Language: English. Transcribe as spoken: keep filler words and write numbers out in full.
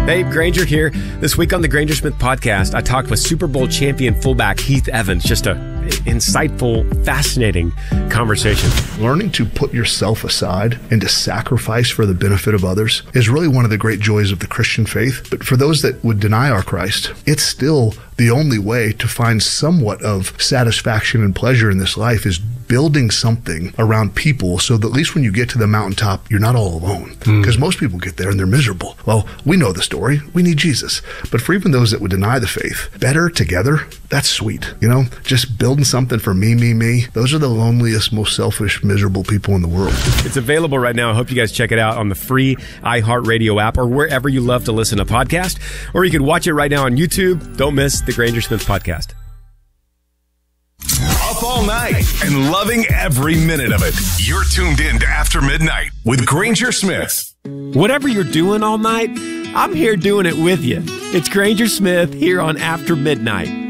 Hey, Granger here. This week on the Granger Smith Podcast, I talked with Super Bowl champion fullback Heath Evans. Just a insightful, fascinating conversation. Learning to put yourself aside and to sacrifice for the benefit of others is really one of the great joys of the Christian faith. But for those that would deny our Christ, it's still the only way to find somewhat of satisfaction and pleasure in this life is building something around people so that at least when you get to the mountaintop, you're not all alone. Because mm. most people get there and they're miserable. Well, we know the story. We need Jesus. But for even those that would deny the faith, better together, that's sweet. You know, just building something for me, me, me. Those are the loneliest, most selfish, miserable people in the world. It's available right now. I hope you guys check it out on the free iHeartRadio app or wherever you love to listen to podcasts. Or you can watch it right now on YouTube. Don't miss the Granger Smith Podcast. Up all night and loving every minute of it. You're tuned in to After Midnight with Granger Smith. Whatever you're doing all night, I'm here doing it with you. It's Granger Smith here on After Midnight.